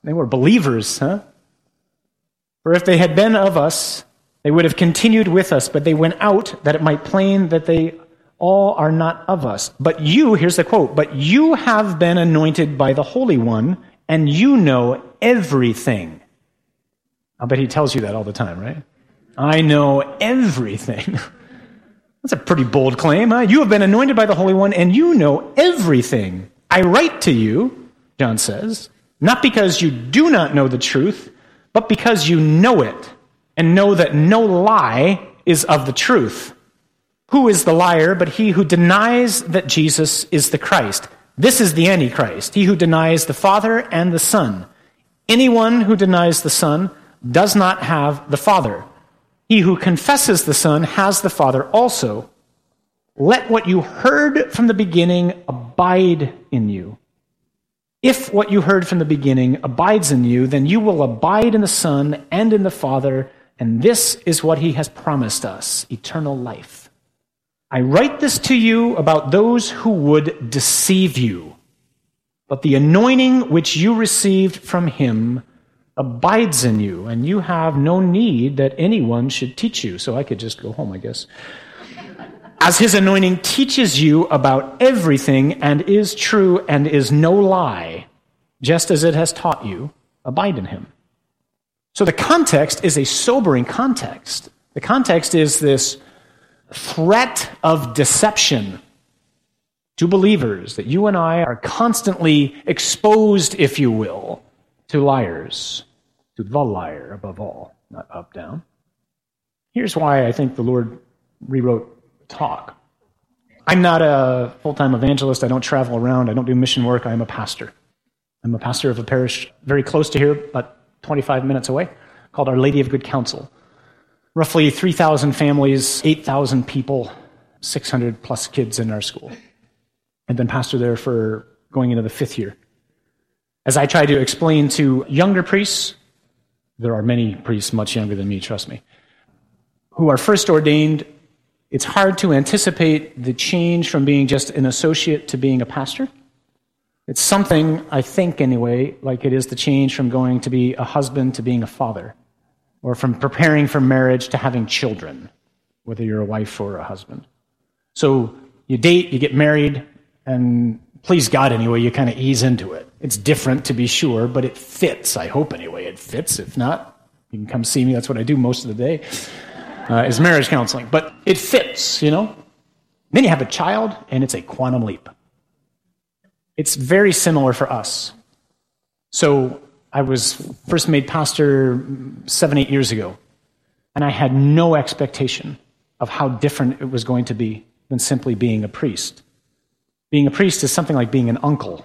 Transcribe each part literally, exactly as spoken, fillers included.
They were believers, huh? For if they had been of us, they would have continued with us, but they went out that it might plain that they all are not of us. But you, here's the quote, but you have been anointed by the Holy One, and you know everything. I bet he tells you that all the time, right? I know everything. That's a pretty bold claim, huh? You have been anointed by the Holy One, and you know everything. I write to you, John says, not because you do not know the truth, but because you know it, and know that no lie is of the truth. Who is the liar but he who denies that Jesus is the Christ? This is the Antichrist, he who denies the Father and the Son. Anyone who denies the Son does not have the Father. He who confesses the Son has the Father also. Let what you heard from the beginning abide in you. If what you heard from the beginning abides in you, then you will abide in the Son and in the Father, and this is what he has promised us, eternal life. I write this to you about those who would deceive you, but the anointing which you received from him abides in you, and you have no need that anyone should teach you. So I could just go home, I guess. As his anointing teaches you about everything and is true and is no lie, just as it has taught you, abide in him. So the context is a sobering context. The context is this threat of deception to believers, that you and I are constantly exposed, if you will, to liars, to the liar above all, not up, down. Here's why I think the Lord rewrote talk. I'm not a full-time evangelist. I don't travel around. I don't do mission work. I'm a pastor. I'm a pastor of a parish very close to here, about twenty-five minutes away, called Our Lady of Good Counsel. Roughly three thousand families, eight thousand people, six hundred plus kids in our school. I've been pastor there for going into the fifth year. As I try to explain to younger priests, there are many priests much younger than me, trust me, who are first ordained, it's hard to anticipate the change from being just an associate to being a pastor. It's something, I think anyway, like it is the change from going to be a husband to being a father, or from preparing for marriage to having children, whether you're a wife or a husband. So you date, you get married, and please God anyway, you kind of ease into it. It's different to be sure, but it fits. I hope anyway it fits. If not, you can come see me. That's what I do most of the day, uh, is marriage counseling. But it fits, you know. Then you have a child, and it's a quantum leap. It's very similar for us. So I was first made pastor seven, eight years ago, and I had no expectation of how different it was going to be than simply being a priest. Being a priest is something like being an uncle.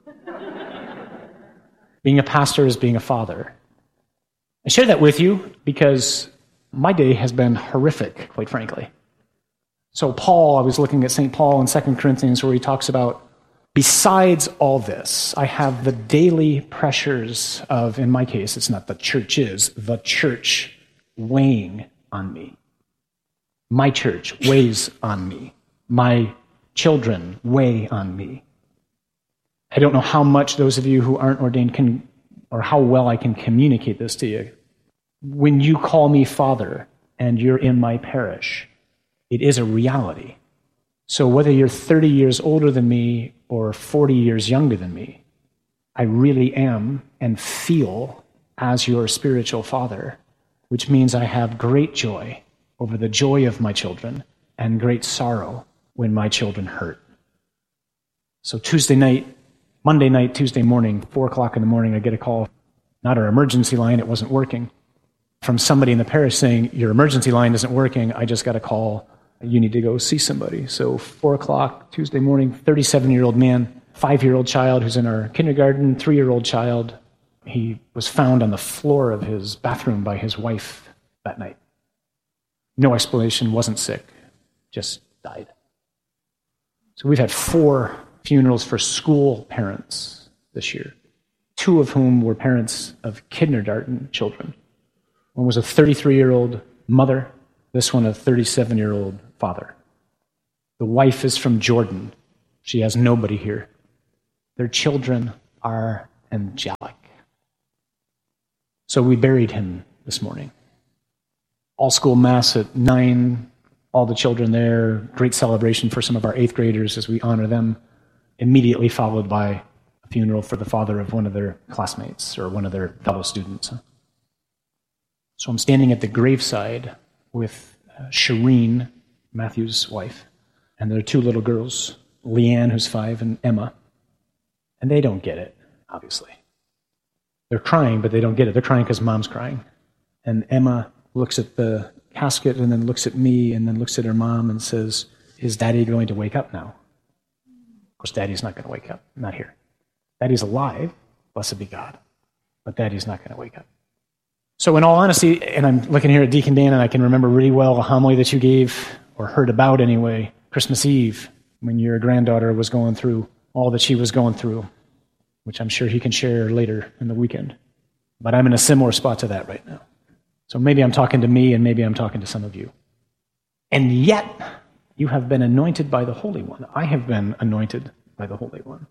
Being a pastor is being a father. I share that with you because my day has been horrific, quite frankly. So Paul, I was looking at Saint Paul in Second Corinthians where he talks about, besides all this, I have the daily pressures of, in my case, it's not the churches, the church weighing on me. My church weighs on me. My children weigh on me. I don't know how much those of you who aren't ordained can, or how well I can communicate this to you. When you call me Father and you're in my parish, it is a reality. So whether you're thirty years older than me or forty years younger than me, I really am and feel as your spiritual father, which means I have great joy over the joy of my children and great sorrow when my children hurt. So Tuesday night, Monday night, Tuesday morning, four o'clock in the morning, I get a call, not our emergency line, it wasn't working, from somebody in the parish saying, your emergency line isn't working, I just got a call, you need to go see somebody. So four o'clock, Tuesday morning, thirty-seven-year-old man, five-year-old child who's in our kindergarten, three-year-old child. He was found on the floor of his bathroom by his wife that night. No explanation, wasn't sick, just died. So we've had four funerals for school parents this year, two of whom were parents of kindergarten children. One was a thirty-three-year-old mother, this one a thirty-seven-year-old father. The wife is from Jordan. She has nobody here. Their children are angelic. So we buried him this morning. All school mass at nine, all the children there, great celebration for some of our eighth graders as we honor them, immediately followed by a funeral for the father of one of their classmates or one of their fellow students. So I'm standing at the graveside with uh, Shireen, Matthew's wife, and there are two little girls, Leanne, who's five, and Emma, and they don't get it, obviously. They're crying, but they don't get it. They're crying because mom's crying. And Emma looks at the casket and then looks at me and then looks at her mom and says, is Daddy going to wake up now? Of course, Daddy's not going to wake up. Not here. Daddy's alive, blessed be God. But Daddy's not going to wake up. So in all honesty, and I'm looking here at Deacon Dan, and I can remember really well a homily that you gave, or heard about anyway, Christmas Eve, when your granddaughter was going through all that she was going through, which I'm sure he can share later in the weekend. But I'm in a similar spot to that right now. So maybe I'm talking to me, and maybe I'm talking to some of you. And yet, you have been anointed by the Holy One. I have been anointed by the Holy One.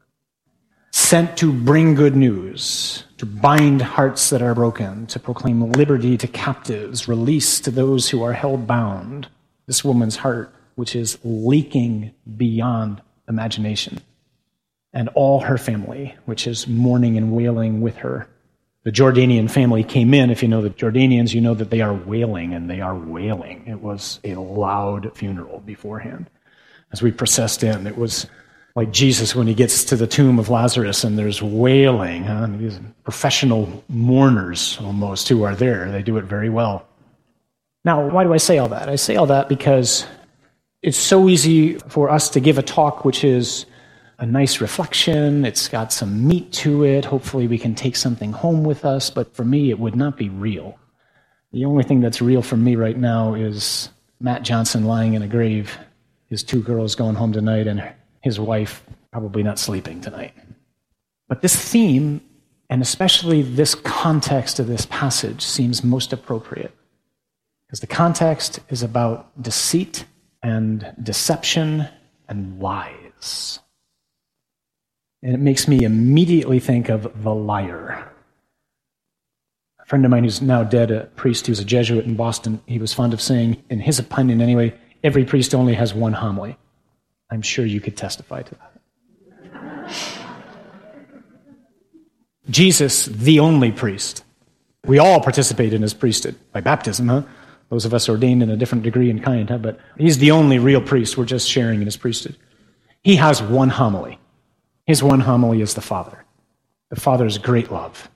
Sent to bring good news, to bind hearts that are broken, to proclaim liberty to captives, release to those who are held bound. This woman's heart, which is leaking beyond imagination. And all her family, which is mourning and wailing with her. The Jordanian family came in. If you know the Jordanians, you know that they are wailing, and they are wailing. It was a loud funeral beforehand. As we processed in, it was like Jesus when he gets to the tomb of Lazarus, and there's wailing. Huh? These professional mourners almost who are there. They do it very well. Now, why do I say all that? I say all that because it's so easy for us to give a talk which is a nice reflection. It's got some meat to it. Hopefully we can take something home with us. But for me, it would not be real. The only thing that's real for me right now is Matt Johnson lying in a grave, his two girls going home tonight, and his wife probably not sleeping tonight. But this theme, and especially this context of this passage, seems most appropriate. Because the context is about deceit and deception and lies. And it makes me immediately think of the liar. A friend of mine who's now dead, a priest who's a Jesuit in Boston, he was fond of saying, in his opinion anyway, every priest only has one homily. I'm sure you could testify to that. Jesus, the only priest. We all participate in his priesthood by baptism, huh? Those of us ordained in a different degree and kind, huh? But he's the only real priest. We're just sharing in his priesthood. He has one homily. His one homily is the Father. The Father's great love.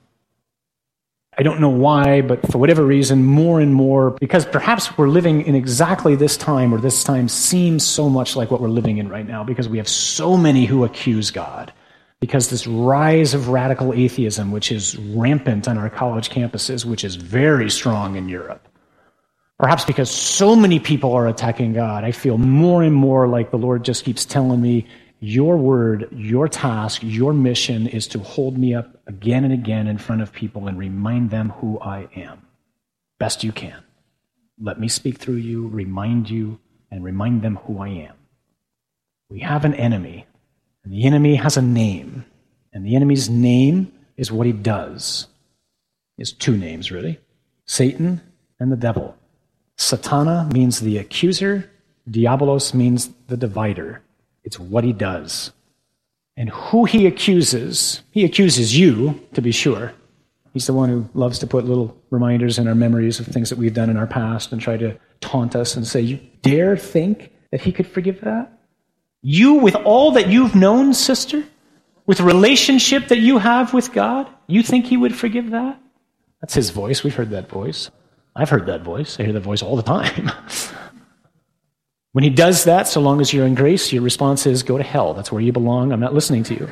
I don't know why, but for whatever reason, more and more, because perhaps we're living in exactly this time, or this time seems so much like what we're living in right now, because we have so many who accuse God. Because this rise of radical atheism, which is rampant on our college campuses, which is very strong in Europe. Perhaps because so many people are attacking God, I feel more and more like the Lord just keeps telling me, your word, your task, your mission is to hold me up again and again in front of people and remind them who I am. Best you can. Let me speak through you, remind you, and remind them who I am. We have an enemy, and the enemy has a name, and the enemy's name is what he does. He has two names, really. Satan and the devil. Satana means the accuser. Diabolos means the divider. It's what he does. And who he accuses, he accuses you, to be sure. He's the one who loves to put little reminders in our memories of things that we've done in our past and try to taunt us and say, you dare think that he could forgive that? You, with all that you've known, sister, with the relationship that you have with God, you think he would forgive that? That's his voice. We've heard that voice. I've heard that voice. I hear that voice all the time. When he does that, so long as you're in grace, your response is, go to hell. That's where you belong. I'm not listening to you.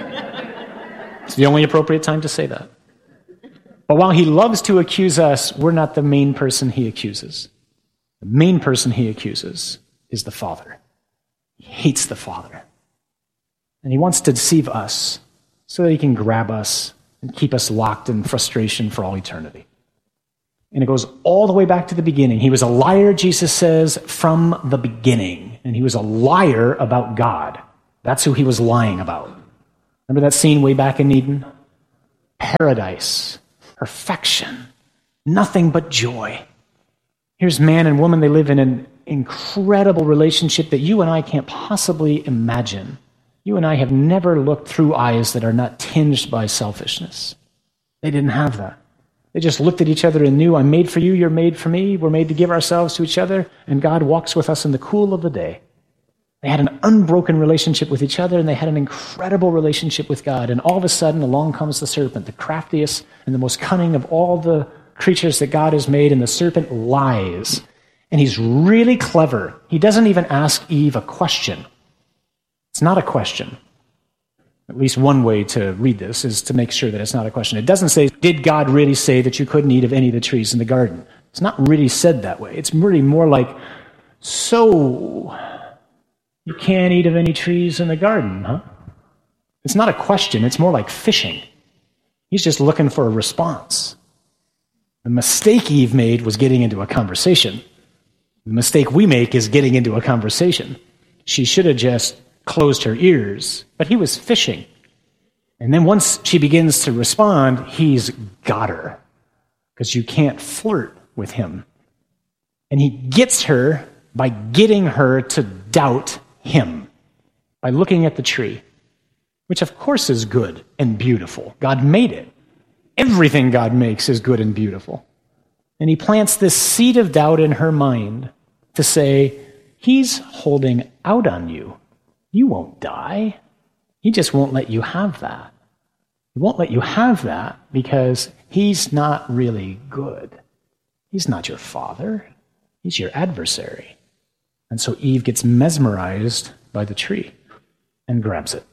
It's the only appropriate time to say that. But while he loves to accuse us, we're not the main person he accuses. The main person he accuses is the Father. He hates the Father. And he wants to deceive us so that he can grab us and keep us locked in frustration for all eternity. And it goes all the way back to the beginning. He was a liar, Jesus says, from the beginning. And he was a liar about God. That's who he was lying about. Remember that scene way back in Eden? Paradise. perfection, nothing but joy. Here's man and woman, they live in an incredible relationship that you and I can't possibly imagine. You and I have never looked through eyes that are not tinged by selfishness. They didn't have that. They just looked at each other and knew, I'm made for you, you're made for me, we're made to give ourselves to each other, and God walks with us in the cool of the day. They had an unbroken relationship with each other, and they had an incredible relationship with God. And all of a sudden, along comes the serpent, the craftiest and the most cunning of all the creatures that God has made, and the serpent lies. And he's really clever. He doesn't even ask Eve a question. It's not a question. At least one way to read this is to make sure that it's not a question. It doesn't say, did God really say that you couldn't eat of any of the trees in the garden? It's not really said that way. It's really more like, so you can't eat of any trees in the garden, huh? It's not a question. It's more like fishing. He's just looking for a response. The mistake Eve made was getting into a conversation. The mistake we make is getting into a conversation. She should have just closed her ears, but he was fishing. And then once she begins to respond, he's got her, because you can't flirt with him. And he gets her by getting her to doubt him, by looking at the tree, which of course is good and beautiful. God made it. Everything God makes is good and beautiful. And he plants this seed of doubt in her mind to say, he's holding out on you. You won't die. He just won't let you have that. He won't let you have that because he's not really good. He's not your father. He's your adversary. And so Eve gets mesmerized by the tree and grabs it.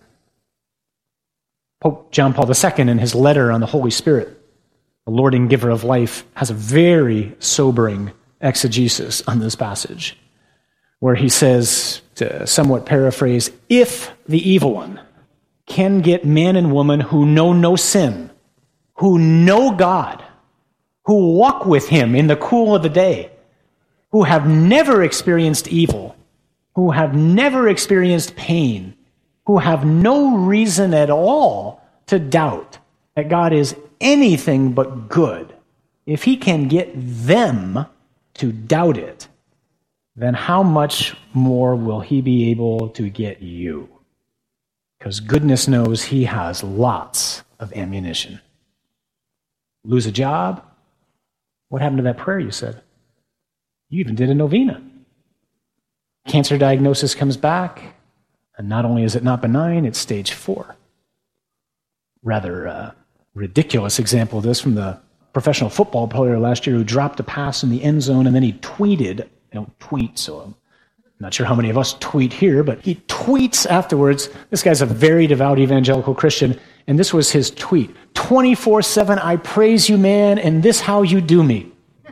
Pope John Paul the Second, in his letter on the Holy Spirit, the Lord and giver of life, has a very sobering exegesis on this passage, where he says, to somewhat paraphrase, if the evil one can get man and woman who know no sin, who know God, who walk with him in the cool of the day, who have never experienced evil, who have never experienced pain, who have no reason at all to doubt that God is anything but good, if he can get them to doubt it, then how much more will he be able to get you? Because goodness knows he has lots of ammunition. Lose a job? What happened to that prayer you said? You even did a novena. Cancer diagnosis comes back, and not only is it not benign, it's stage four. Rather uh, ridiculous example of this from the professional football player last year who dropped a pass in the end zone, and then he tweeted, I don't tweet, so I'm not sure how many of us tweet here, but he tweets afterwards. This guy's a very devout evangelical Christian, and this was his tweet. twenty-four seven, I praise you, man, and this how you do me.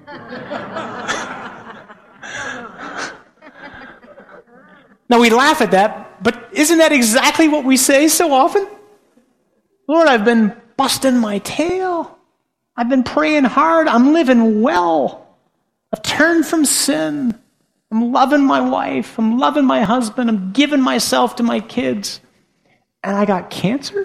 Now, we laugh at that, but isn't that exactly what we say so often? Lord, I've been busting my tail. I've been praying hard. I'm living well. I've turned from sin. I'm loving my wife. I'm loving my husband. I'm giving myself to my kids. And I got cancer?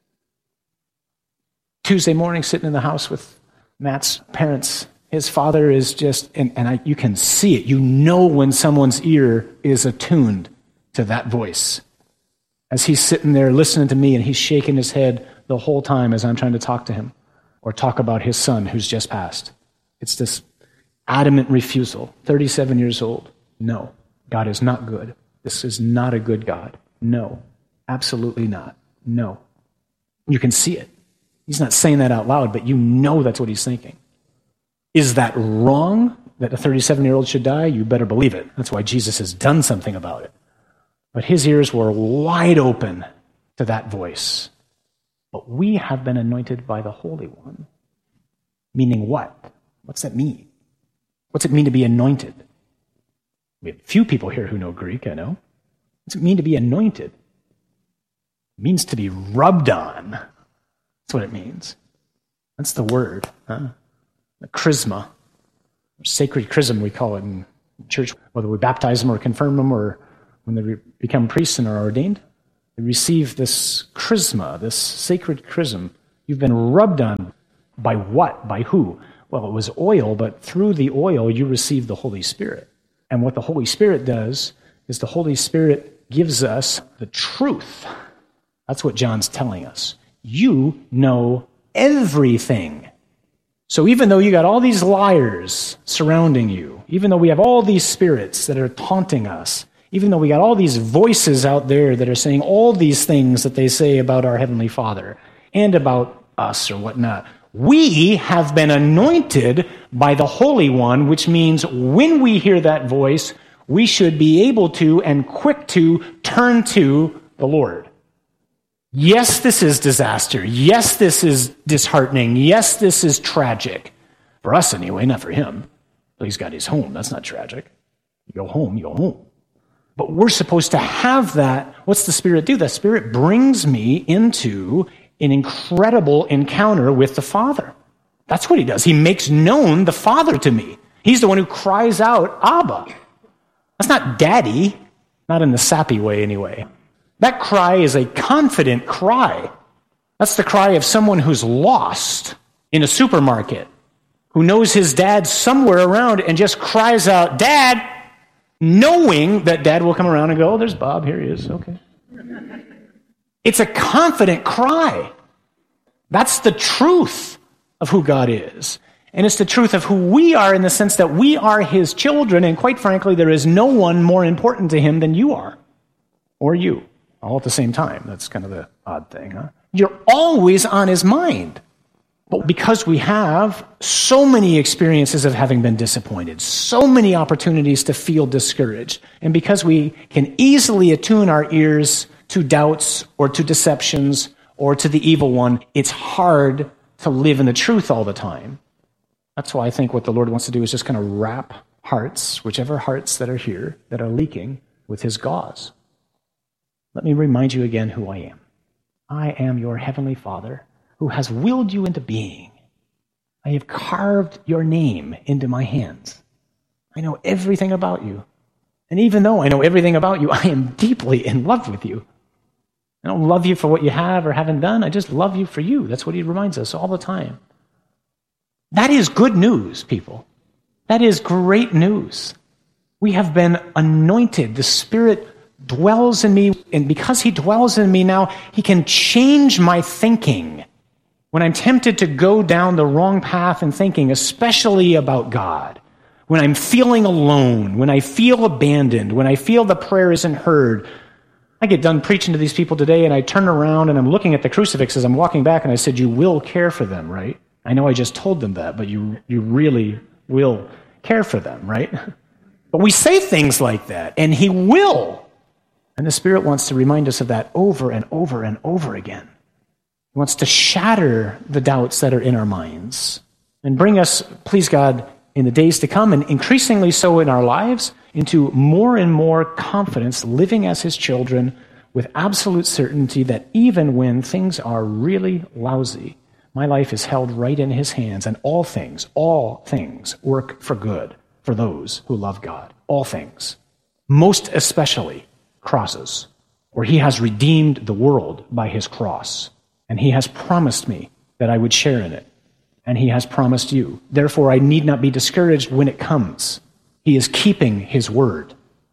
Tuesday morning, sitting in the house with Matt's parents. His father is just, and, and I, you can see it. You know when someone's ear is attuned to that voice. As he's sitting there listening to me, and he's shaking his head the whole time as I'm trying to talk to him or talk about his son who's just passed. It's this adamant refusal. thirty-seven years old. No, God is not good. This is not a good God. No, absolutely not. No. You can see it. He's not saying that out loud, but you know that's what he's thinking. Is that wrong that a thirty-seven-year-old should die? You better believe it. That's why Jesus has done something about it. But his ears were wide open to that voice. But we have been anointed by the Holy One. Meaning what? What's that mean? What's it mean to be anointed? We have few people here who know Greek, I know. What's it mean to be anointed? It means to be rubbed on. That's what it means. That's the word. Huh? The chrisma, or sacred chrism we call it in church, whether we baptize them or confirm them or when they re- become priests and are ordained. They receive this chrisma, this sacred chrism. You've been rubbed on. By what? By who? Well, it was oil, but through the oil you receive the Holy Spirit. And what the Holy Spirit does is the Holy Spirit gives us the truth. That's what John's telling us. You know everything. So even though you got all these liars surrounding you, even though we have all these spirits that are taunting us, even though we got all these voices out there that are saying all these things that they say about our Heavenly Father and about us or whatnot, we have been anointed by the Holy One, which means when we hear that voice, we should be able to and quick to turn to the Lord. Yes, this is disaster. Yes, this is disheartening. Yes, this is tragic. For us anyway, not for him. He's got his home. That's not tragic. You go home, you go home. But we're supposed to have that. What's the Spirit do? The Spirit brings me into an incredible encounter with the Father. That's what he does. He makes known the Father to me. He's the one who cries out, Abba. That's not daddy, not in the sappy way anyway. That cry is a confident cry. That's the cry of someone who's lost in a supermarket, who knows his dad's somewhere around and just cries out, Dad, knowing that Dad will come around and go, oh, there's Bob, here he is, okay. It's a confident cry. That's the truth of who God is. And it's the truth of who we are in the sense that we are his children, and quite frankly, there is no one more important to him than you are, or you. All at the same time. That's kind of the odd thing, huh? You're always on his mind. But because we have so many experiences of having been disappointed, so many opportunities to feel discouraged, and because we can easily attune our ears to doubts or to deceptions or to the evil one, it's hard to live in the truth all the time. That's why I think what the Lord wants to do is just kind of wrap hearts, whichever hearts that are here, that are leaking, with his gauze. Let me remind you again who I am. I am your Heavenly Father who has willed you into being. I have carved your name into my hands. I know everything about you. And even though I know everything about you, I am deeply in love with you. I don't love you for what you have or haven't done. I just love you for you. That's what he reminds us all the time. That is good news, people. That is great news. We have been anointed. The Spirit dwells in me, and because he dwells in me now, he can change my thinking. When I'm tempted to go down the wrong path in thinking, especially about God, when I'm feeling alone, when I feel abandoned, when I feel the prayer isn't heard, I get done preaching to these people today, and I turn around and I'm looking at the crucifix as I'm walking back, and I said, you will care for them, right? I know I just told them that, but you, you really will care for them, right? But we say things like that, and he will. And the Spirit wants to remind us of that over and over and over again. He wants to shatter the doubts that are in our minds and bring us, please God, in the days to come, and increasingly so in our lives, into more and more confidence, living as his children with absolute certainty that even when things are really lousy, my life is held right in his hands, and all things, all things work for good for those who love God. All things. Most especially crosses, where he has redeemed the world by his cross, and he has promised me that I would share in it, and he has promised you. Therefore, I need not be discouraged when it comes. He is keeping his word.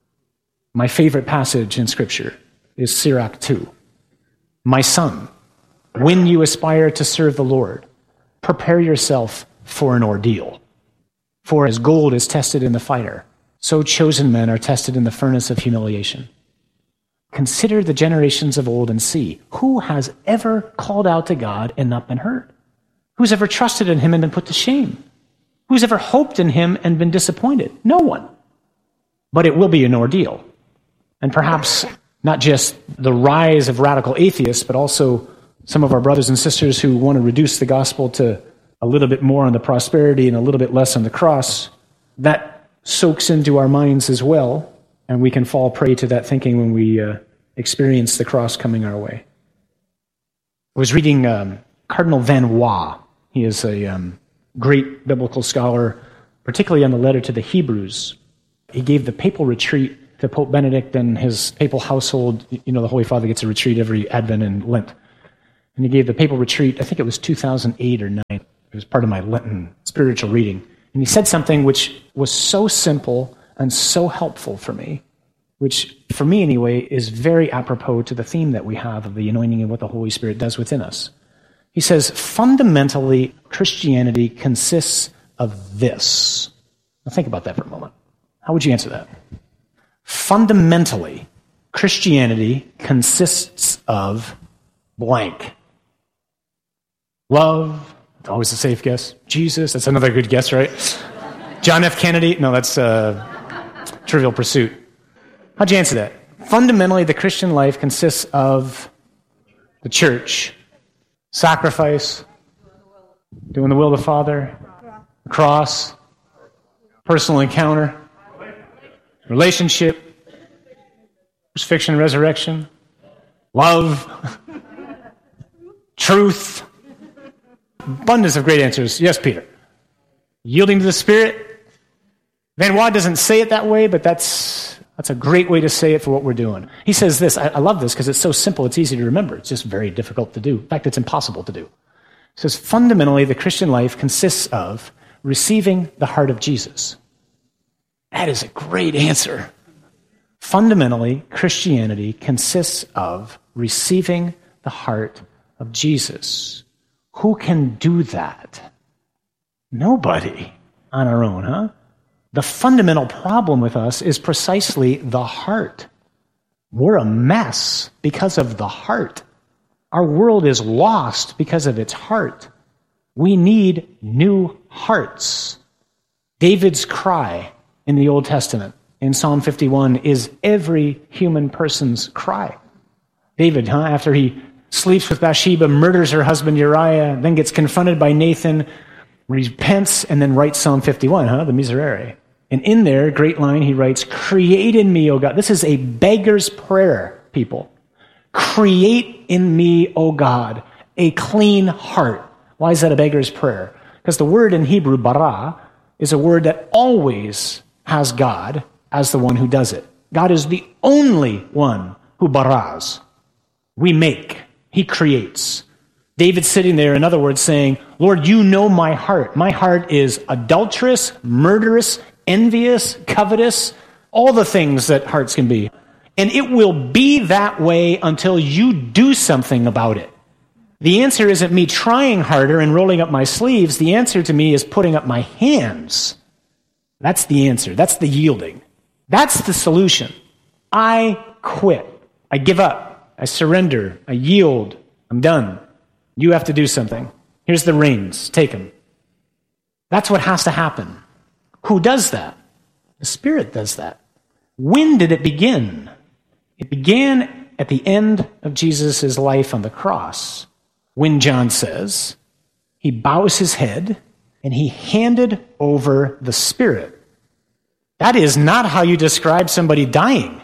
My favorite passage in Scripture is Sirach two. My son, when you aspire to serve the Lord, prepare yourself for an ordeal. For as gold is tested in the fire, so chosen men are tested in the furnace of humiliation. Consider the generations of old and see, who has ever called out to God and not been heard? Who's ever trusted in him and been put to shame? Who's ever hoped in him and been disappointed? No one. But it will be an ordeal. And perhaps not just the rise of radical atheists, but also some of our brothers and sisters who want to reduce the gospel to a little bit more on the prosperity and a little bit less on the cross. That soaks into our minds as well, and we can fall prey to that thinking when we uh, experience the cross coming our way. I was reading um, Cardinal Vanois. He is a um, great biblical scholar, particularly on the letter to the Hebrews. He gave the papal retreat to Pope Benedict and his papal household. You know, the Holy Father gets a retreat every Advent and Lent. And he gave the papal retreat, I think it was two thousand eight or nine, It was part of my Lenten spiritual reading. And he said something which was so simple and so helpful for me, which, for me anyway, is very apropos to the theme that we have of the anointing and what the Holy Spirit does within us. He says, fundamentally, Christianity consists of this. Now think about that for a moment. How would you answer that? Fundamentally, Christianity consists of blank. Love, always a safe guess. Jesus, that's another good guess, right? John F. Kennedy, no, that's uh, Trivial Pursuit. How'd you answer that? Fundamentally, the Christian life consists of the church, sacrifice, doing the will of the Father, the cross, personal encounter, relationship, crucifixion, resurrection, love, truth. Abundance of great answers. Yes, Peter. Yielding to the Spirit. Van Wad doesn't say it that way, but that's that's a great way to say it for what we're doing. He says this. I, I love this because it's so simple, it's easy to remember. It's just very difficult to do. In fact, it's impossible to do. He says, fundamentally, the Christian life consists of receiving the heart of Jesus. That is a great answer. Fundamentally, Christianity consists of receiving the heart of Jesus. Who can do that? Nobody on our own, huh? The fundamental problem with us is precisely the heart. We're a mess because of the heart. Our world is lost because of its heart. We need new hearts. David's cry in the Old Testament, in Psalm fifty-one, is every human person's cry. David, huh, after he sleeps with Bathsheba, murders her husband Uriah, then gets confronted by Nathan, repents, and then writes Psalm fifty-one, huh, the Miserere. And in there, great line, he writes, create in me, O God. This is a beggar's prayer, people. Create in me, O God, a clean heart. Why is that a beggar's prayer? Because the word in Hebrew, bara, is a word that always has God as the one who does it. God is the only one who baras. We make. He creates. David's sitting there, in other words, saying, Lord, you know my heart. My heart is adulterous, murderous, envious, covetous, all the things that hearts can be. And it will be that way until you do something about it. The answer isn't me trying harder and rolling up my sleeves. The answer to me is putting up my hands. That's the answer. That's the yielding. That's the solution. I quit. I give up. I surrender. I yield. I'm done. You have to do something. Here's the reins. Take them. That's what has to happen. Who does that? The Spirit does that. When did it begin? It began at the end of Jesus' life on the cross, when John says he bows his head and he handed over the Spirit. That is not how you describe somebody dying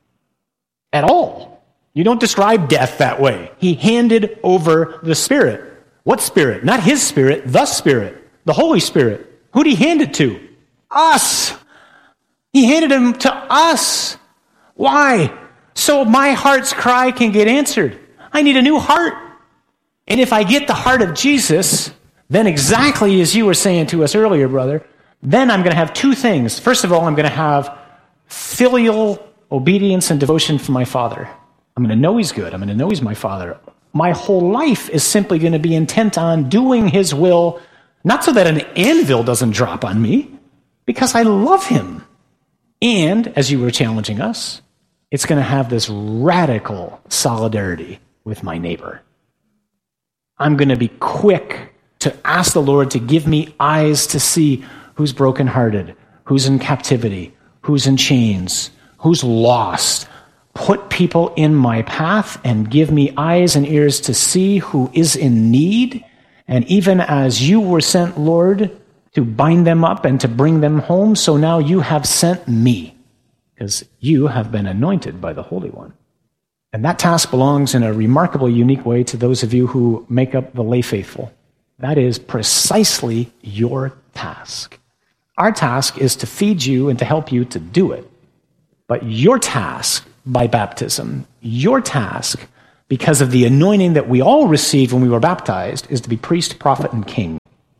at all. You don't describe death that way. He handed over the Spirit. What Spirit? Not his Spirit, the Spirit, the Holy Spirit. Who did he hand it to? Us. He handed him to us. Why? So my heart's cry can get answered. I need a new heart. And if I get the heart of Jesus, then exactly as you were saying to us earlier, brother, then I'm going to have two things. First of all, I'm going to have filial obedience and devotion for my Father. I'm going to know he's good. I'm going to know he's my Father. My whole life is simply going to be intent on doing his will, not so that an anvil doesn't drop on me, because I love him. And, as you were challenging us, it's going to have this radical solidarity with my neighbor. I'm going to be quick to ask the Lord to give me eyes to see who's brokenhearted, who's in captivity, who's in chains, who's lost. Put people in my path and give me eyes and ears to see who is in need. And even as you were sent, Lord, to bind them up and to bring them home, so now you have sent me, because you have been anointed by the Holy One. And that task belongs in a remarkably unique way to those of you who make up the lay faithful. That is precisely your task. Our task is to feed you and to help you to do it. But your task by baptism, your task because of the anointing that we all received when we were baptized, is to be priest, prophet, and king.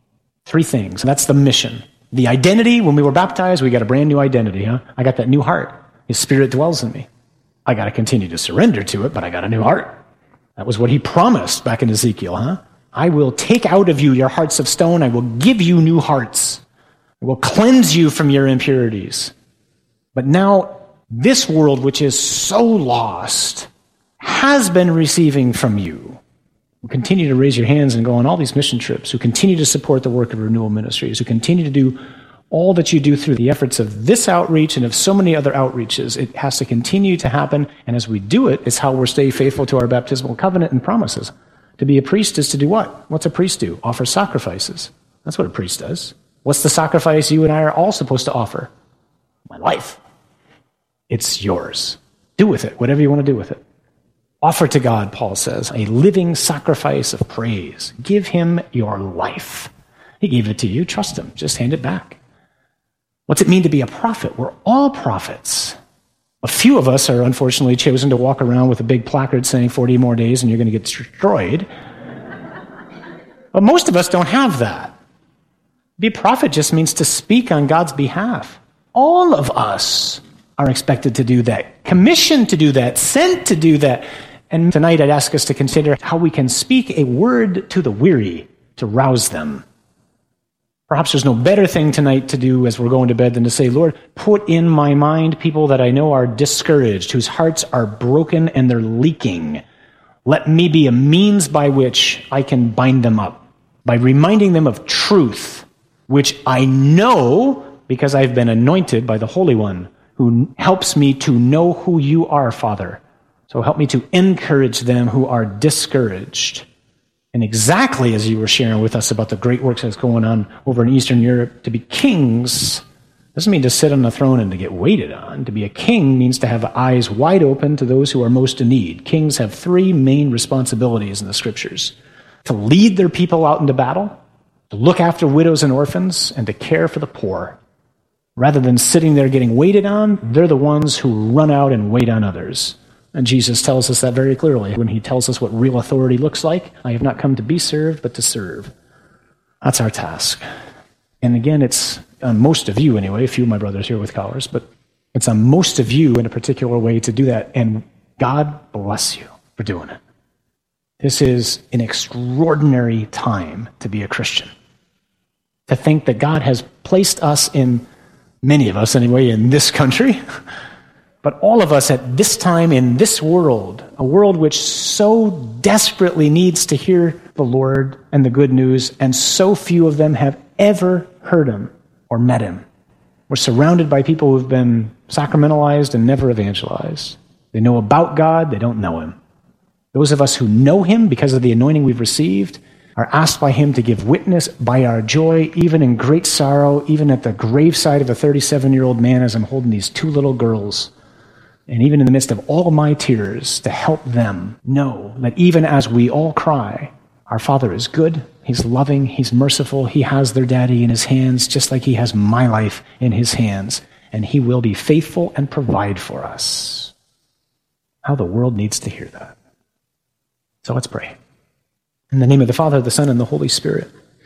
Three things. That's the mission. The identity, when we were baptized, we got a brand new identity, huh? I got that new heart. His Spirit dwells in me. I got to continue to surrender to it, but I got a new heart. That was what he promised back in Ezekiel, huh? I will take out of you your hearts of stone. I will give you new hearts. I will cleanse you from your impurities. But now, this world, which is so lost, has been receiving from you. Who continue to raise your hands and go on all these mission trips, who continue to support the work of Renewal Ministries, who continue to do all that you do through the efforts of this outreach and of so many other outreaches. It has to continue to happen, and as we do it, it's how we're staying faithful to our baptismal covenant and promises. To be a priest is to do what? What's a priest do? Offer sacrifices. That's what a priest does. What's the sacrifice you and I are all supposed to offer? My life. It's yours. Do with it whatever you want to do with it. Offer to God, Paul says, a living sacrifice of praise. Give him your life. He gave it to you. Trust him. Just hand it back. What's it mean to be a prophet? We're all prophets. A few of us are unfortunately chosen to walk around with a big placard saying forty more days and you're going to get destroyed. But most of us don't have that. Be a prophet just means to speak on God's behalf. All of us are expected to do that, commissioned to do that, sent to do that. And tonight I'd ask us to consider how we can speak a word to the weary to rouse them. Perhaps there's no better thing tonight to do as we're going to bed than to say, Lord, put in my mind people that I know are discouraged, whose hearts are broken and they're leaking. Let me be a means by which I can bind them up, by reminding them of truth, which I know because I've been anointed by the Holy One, who helps me to know who you are, Father. So help me to encourage them who are discouraged. And exactly as you were sharing with us about the great works that's going on over in Eastern Europe, to be kings doesn't mean to sit on the throne and to get waited on. To be a king means to have eyes wide open to those who are most in need. Kings have three main responsibilities in the scriptures: to lead their people out into battle, to look after widows and orphans, and to care for the poor. Rather than sitting there getting waited on, they're the ones who run out and wait on others. And Jesus tells us that very clearly when he tells us what real authority looks like. I have not come to be served, but to serve. That's our task. And again, it's on most of you anyway, a few of my brothers here with collars, but it's on most of you in a particular way to do that. And God bless you for doing it. This is an extraordinary time to be a Christian. To think that God has placed us in, many of us anyway, in this country, but all of us at this time in this world, a world which so desperately needs to hear the Lord and the good news, and so few of them have ever heard him or met him. We're surrounded by people who've been sacramentalized and never evangelized. They know about God, they don't know him. Those of us who know him because of the anointing we've received are asked by him to give witness by our joy, even in great sorrow, even at the graveside of a thirty-seven-year-old man as I'm holding these two little girls. And even in the midst of all my tears, to help them know that even as we all cry, our Father is good, he's loving, he's merciful, he has their daddy in his hands, just like he has my life in his hands, and he will be faithful and provide for us. How the world needs to hear that. So let's pray. In the name of the Father, the Son, and the Holy Spirit.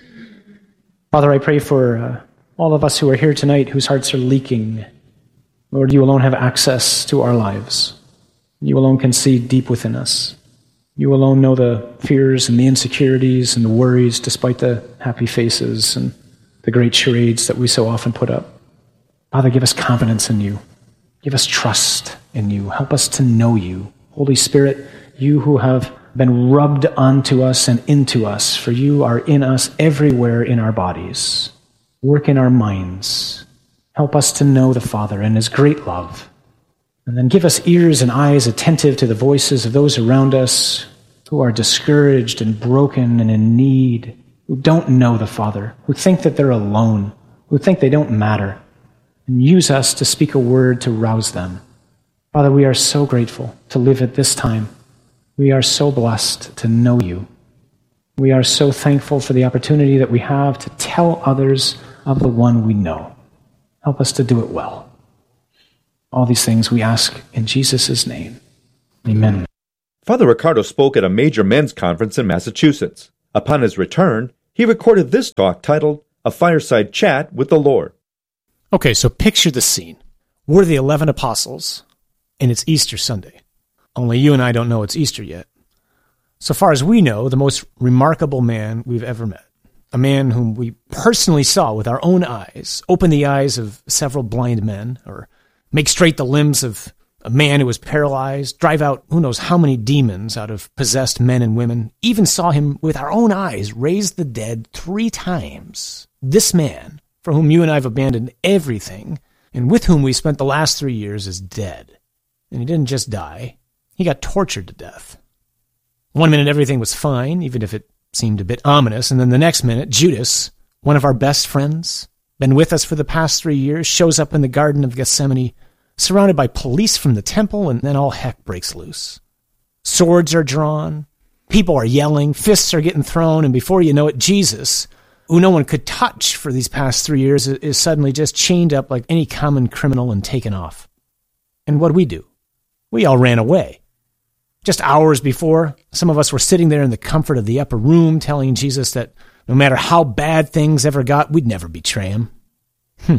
Father, I pray for uh, all of us who are here tonight whose hearts are leaking. Lord, you alone have access to our lives. You alone can see deep within us. You alone know the fears and the insecurities and the worries despite the happy faces and the great charades that we so often put up. Father, give us confidence in you. Give us trust in you. Help us to know you. Holy Spirit, you who have been rubbed onto us and into us, for you are in us everywhere in our bodies. Work in our minds. Help us to know the Father and his great love. And then give us ears and eyes attentive to the voices of those around us who are discouraged and broken and in need, who don't know the Father, who think that they're alone, who think they don't matter. And use us to speak a word to rouse them. Father, we are so grateful to live at this time. We are so blessed to know you. We are so thankful for the opportunity that we have to tell others of the one we know. Help us to do it well. All these things we ask in Jesus' name. Amen. Father Riccardo spoke at a major men's conference in Massachusetts. Upon his return, he recorded this talk titled, a fireside chat with the Lord. Okay, so picture the scene. We're the eleven apostles, and it's Easter Sunday. Only you and I don't know it's Easter yet. So far as we know, the most remarkable man we've ever met. A man whom we personally saw with our own eyes, open the eyes of several blind men, or make straight the limbs of a man who was paralyzed, drive out who knows how many demons out of possessed men and women, even saw him with our own eyes raise the dead three times. This man, for whom you and I have abandoned everything, and with whom we spent the last three years, is dead. And he didn't just die. He got tortured to death. One minute everything was fine, even if it seemed a bit ominous, and then the next minute, Judas, one of our best friends, been with us for the past three years, shows up in the Garden of Gethsemane, surrounded by police from the temple, and then all heck breaks loose. Swords are drawn, people are yelling, fists are getting thrown, and before you know it, Jesus, who no one could touch for these past three years, is suddenly just chained up like any common criminal and taken off. And what'd we do? We all ran away. Just hours before, some of us were sitting there in the comfort of the upper room telling Jesus that no matter how bad things ever got, we'd never betray him. Hmm.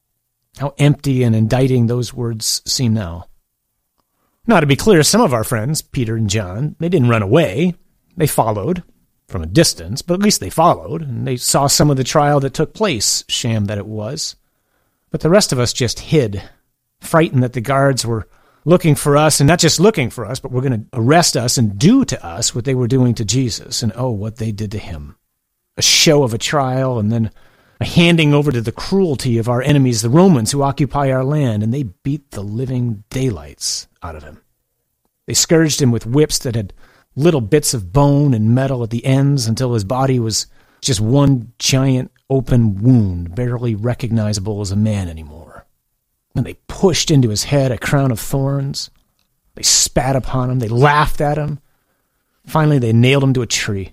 How empty and indicting those words seem now. Now, to be clear, some of our friends, Peter and John, they didn't run away. They followed from a distance, but at least they followed, and they saw some of the trial that took place, sham that it was. But the rest of us just hid, frightened that the guards were looking for us, and not just looking for us, but were going to arrest us and do to us what they were doing to Jesus, and oh, what they did to him. A show of a trial, and then a handing over to the cruelty of our enemies, the Romans, who occupy our land, and they beat the living daylights out of him. They scourged him with whips that had little bits of bone and metal at the ends until his body was just one giant open wound, barely recognizable as a man anymore. And they pushed into his head a crown of thorns. They spat upon him. They laughed at him. Finally, they nailed him to a tree.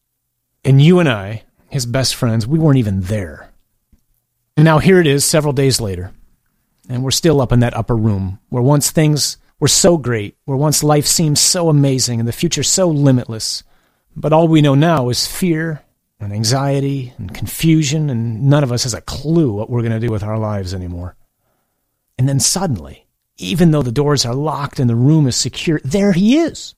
And you and I, his best friends, we weren't even there. And now here it is several days later, and we're still up in that upper room where once things were so great, where once life seemed so amazing and the future so limitless. But all we know now is fear and anxiety and confusion, and none of us has a clue what we're going to do with our lives anymore. And then suddenly, even though the doors are locked and the room is secure, there he is.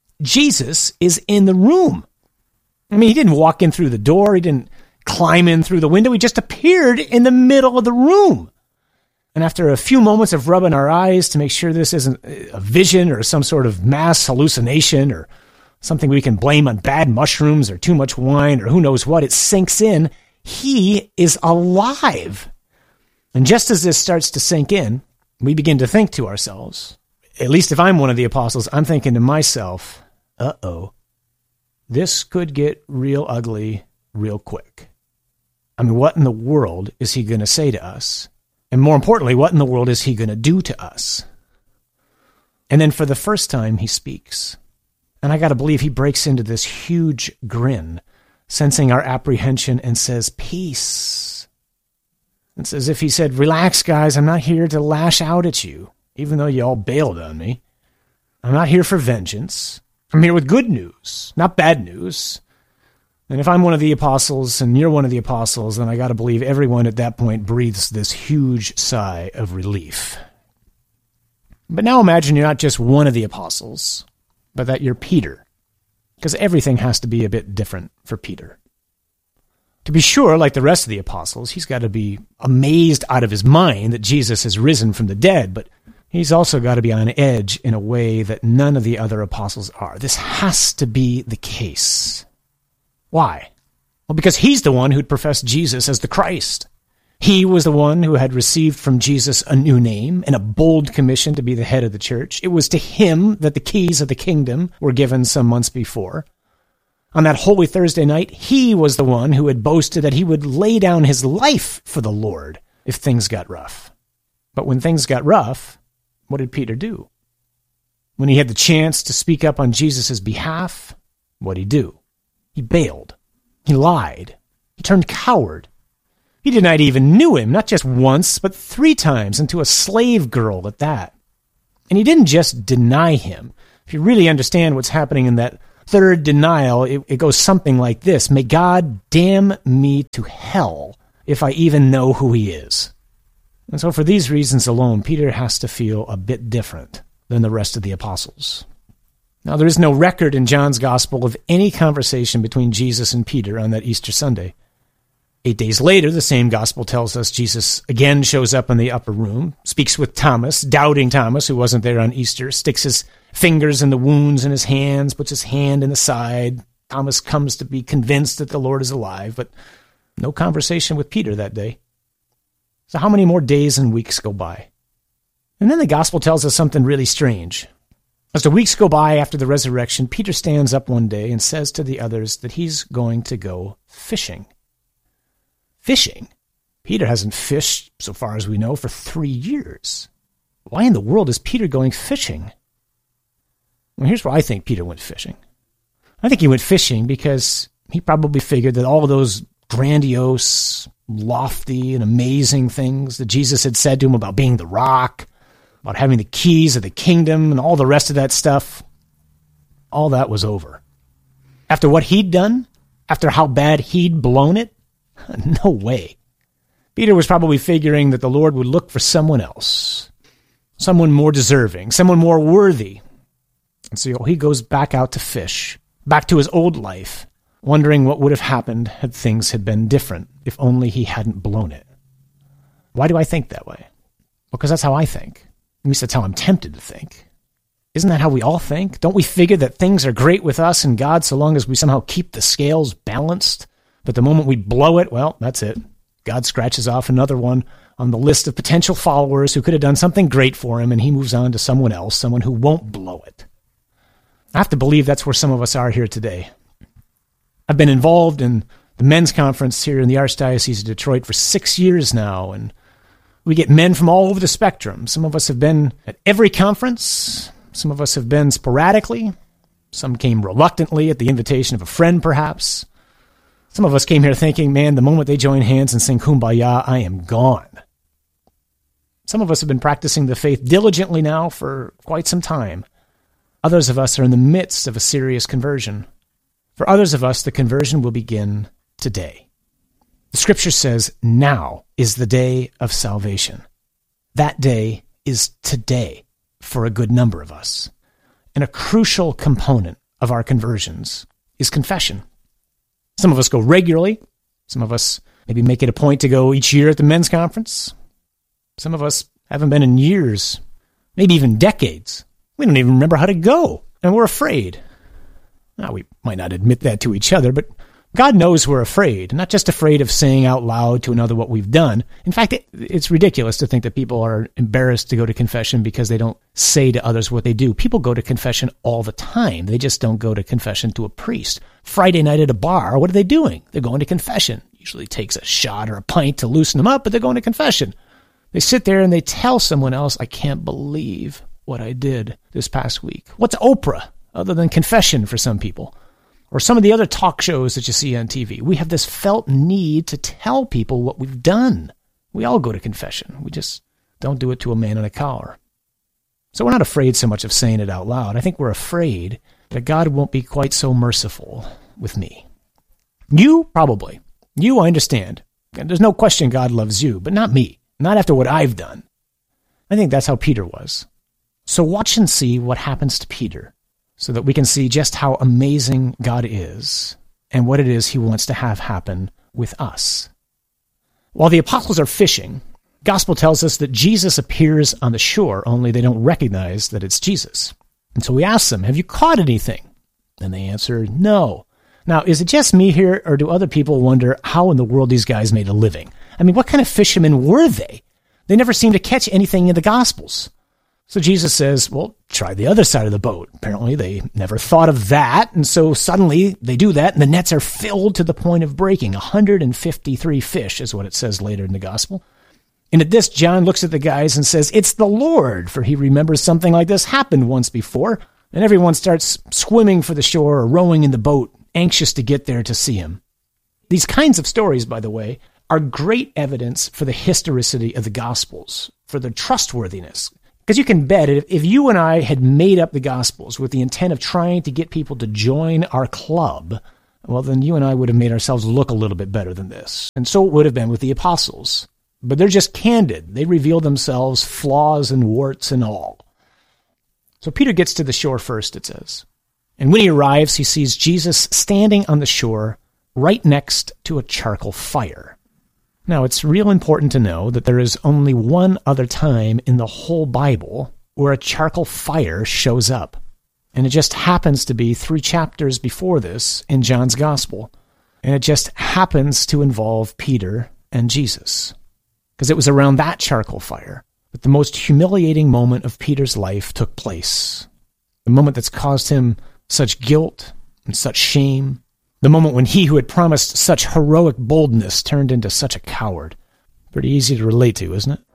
Jesus is in the room. I mean, he didn't walk in through the door. He didn't climb in through the window. He just appeared in the middle of the room. And after a few moments of rubbing our eyes to make sure this isn't a vision or some sort of mass hallucination or something we can blame on bad mushrooms or too much wine or who knows what, it sinks in. He is alive. And just as this starts to sink in, we begin to think to ourselves, at least if I'm one of the apostles, I'm thinking to myself, uh-oh, this could get real ugly real quick. I mean, what in the world is he going to say to us? And more importantly, what in the world is he going to do to us? And then for the first time, he speaks. And I got to believe he breaks into this huge grin, sensing our apprehension, and says, peace. It's as if he said, relax, guys, I'm not here to lash out at you, even though you all bailed on me. I'm not here for vengeance. I'm here with good news, not bad news. And if I'm one of the apostles and you're one of the apostles, then I got to believe everyone at that point breathes this huge sigh of relief. But now imagine you're not just one of the apostles, but that you're Peter, because everything has to be a bit different for Peter. To be sure, like the rest of the apostles, he's got to be amazed out of his mind that Jesus has risen from the dead, but he's also got to be on edge in a way that none of the other apostles are. This has to be the case. Why? Well, because he's the one who'd professed Jesus as the Christ. He was the one who had received from Jesus a new name and a bold commission to be the head of the church. It was to him that the keys of the kingdom were given some months before. On that Holy Thursday night, he was the one who had boasted that he would lay down his life for the Lord if things got rough. But when things got rough, what did Peter do? When he had the chance to speak up on Jesus' behalf, what did he do? He bailed. He lied. He turned coward. He denied he even knew him, not just once, but three times, and to a slave girl at that. And he didn't just deny him. If you really understand what's happening in that third denial, it, it goes something like this: may God damn me to hell if I even know who he is. And so for these reasons alone, Peter has to feel a bit different than the rest of the apostles. Now, there is no record in John's gospel of any conversation between Jesus and Peter on that Easter Sunday. Eight days later, the same gospel tells us Jesus again shows up in the upper room, speaks with Thomas, doubting Thomas, who wasn't there on Easter, sticks his fingers in the wounds in his hands, puts his hand in the side. Thomas comes to be convinced that the Lord is alive, but no conversation with Peter that day. So how many more days and weeks go by? And then the gospel tells us something really strange. As the weeks go by after the resurrection, Peter stands up one day and says to the others that he's going to go fishing. Fishing? Peter hasn't fished, so far as we know, for three years. Why in the world is Peter going fishing? Well, here's where I think Peter went fishing. I think he went fishing because he probably figured that all of those grandiose, lofty, and amazing things that Jesus had said to him about being the rock, about having the keys of the kingdom and all the rest of that stuff, all that was over. After what he'd done, after how bad he'd blown it, no way. Peter was probably figuring that the Lord would look for someone else, someone more deserving, someone more worthy. And so he goes back out to fish, back to his old life, wondering what would have happened had things had been different, if only he hadn't blown it. Why do I think that way? Because that's how I think. At least that's how I'm tempted to think. Isn't that how we all think? Don't we figure that things are great with us and God so long as we somehow keep the scales balanced? But the moment we blow it, well, that's it. God scratches off another one on the list of potential followers who could have done something great for him, and he moves on to someone else, someone who won't blow it. I have to believe that's where some of us are here today. I've been involved in the men's conference here in the Archdiocese of Detroit for six years now, and we get men from all over the spectrum. Some of us have been at every conference. Some of us have been sporadically. Some came reluctantly at the invitation of a friend, perhaps. Some of us came here thinking, man, the moment they join hands and sing Kumbaya, I am gone. Some of us have been practicing the faith diligently now for quite some time. Others of us are in the midst of a serious conversion. For others of us, the conversion will begin today. The scripture says, now is the day of salvation. That day is today for a good number of us. And a crucial component of our conversions is confession. Some of us go regularly. Some of us maybe make it a point to go each year at the men's conference. Some of us haven't been in years, maybe even decades. We don't even remember how to go, and we're afraid. Now, we might not admit that to each other, but God knows we're afraid, not just afraid of saying out loud to another what we've done. In fact, it, it's ridiculous to think that people are embarrassed to go to confession because they don't say to others what they do. People go to confession all the time. They just don't go to confession to a priest. Friday night at a bar, what are they doing? They're going to confession. Usually takes a shot or a pint to loosen them up, but they're going to confession. They sit there and they tell someone else, I can't believe what I did this past week. What's Oprah other than confession for some people? Or some of the other talk shows that you see on T V. We have this felt need to tell people what we've done. We all go to confession. We just don't do it to a man in a collar. So we're not afraid so much of saying it out loud. I think we're afraid that God won't be quite so merciful with me. You, probably. You, I understand. And there's no question God loves you, but not me. Not after what I've done. I think that's how Peter was. So watch and see what happens to Peter, so that we can see just how amazing God is and what it is he wants to have happen with us. While the apostles are fishing, gospel tells us that Jesus appears on the shore, only they don't recognize that it's Jesus. And so we ask them, have you caught anything? And they answer, no. Now, is it just me here, or do other people wonder how in the world these guys made a living? I mean, what kind of fishermen were they? They never seem to catch anything in the Gospels. So Jesus says, well, try the other side of the boat. Apparently, they never thought of that, and so suddenly they do that, and the nets are filled to the point of breaking. one hundred fifty-three fish is what it says later in the Gospel. And at this, John looks at the guys and says, it's the Lord, for he remembers something like this happened once before, and everyone starts swimming for the shore or rowing in the boat, anxious to get there to see him. These kinds of stories, by the way, are great evidence for the historicity of the Gospels, for their trustworthiness. Because you can bet if, if you and I had made up the Gospels with the intent of trying to get people to join our club, well, then you and I would have made ourselves look a little bit better than this. And so it would have been with the apostles. But they're just candid. They reveal themselves, flaws and warts and all. So Peter gets to the shore first, it says. And when he arrives, he sees Jesus standing on the shore right next to a charcoal fire. Now, it's real important to know that there is only one other time in the whole Bible where a charcoal fire shows up. And it just happens to be three chapters before this in John's Gospel. And it just happens to involve Peter and Jesus. Because it was around that charcoal fire that the most humiliating moment of Peter's life took place. The moment that's caused him such guilt and such shame. The moment when he who had promised such heroic boldness turned into such a coward. Pretty easy to relate to, isn't it?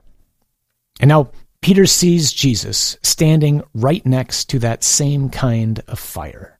And now Peter sees Jesus standing right next to that same kind of fire.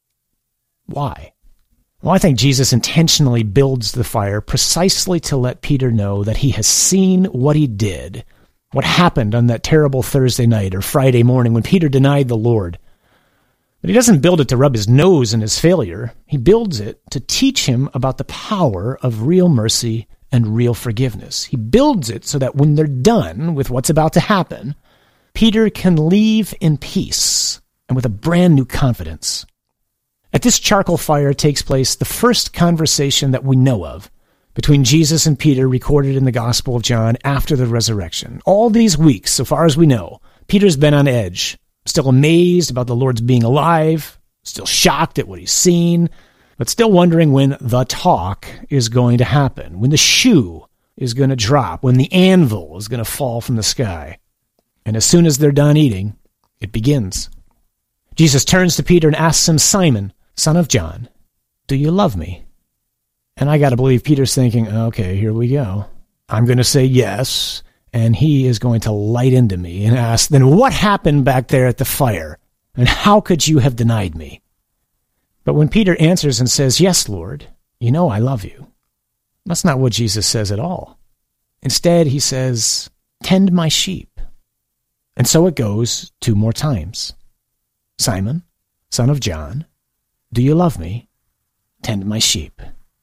Why? Well, I think Jesus intentionally builds the fire precisely to let Peter know that he has seen what he did, what happened on that terrible Thursday night or Friday morning when Peter denied the Lord. But he doesn't build it to rub his nose in his failure. He builds it to teach him about the power of real mercy and real forgiveness. He builds it so that when they're done with what's about to happen, Peter can leave in peace and with a brand new confidence. At this charcoal fire takes place the first conversation that we know of between Jesus and Peter recorded in the Gospel of John after the resurrection. All these weeks, so far as we know, Peter's been on edge, still amazed about the Lord's being alive, still shocked at what he's seen, but still wondering when the talk is going to happen, when the shoe is going to drop, when the anvil is going to fall from the sky. And as soon as they're done eating, it begins. Jesus turns to Peter and asks him, "Simon, son of John, do you love me?" And I got to believe Peter's thinking, okay, here we go. I'm going to say yes, and he is going to light into me and ask, then what happened back there at the fire? And how could you have denied me? But when Peter answers and says, "Yes, Lord, you know I love you," that's not what Jesus says at all. Instead, he says, "Tend my sheep." And so it goes two more times. "Simon, son of John, do you love me? Tend my sheep."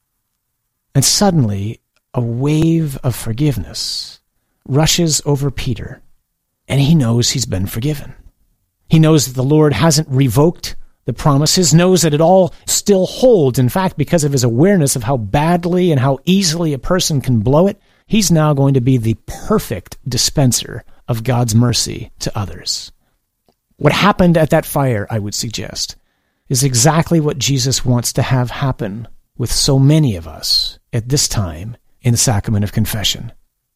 And suddenly, a wave of forgiveness rushes over Peter, and he knows he's been forgiven. He knows that the Lord hasn't revoked the promises, knows that it all still holds. In fact, because of his awareness of how badly and how easily a person can blow it, he's now going to be the perfect dispenser of God's mercy to others. What happened at that fire, I would suggest, is exactly what Jesus wants to have happen with so many of us at this time in the sacrament of confession.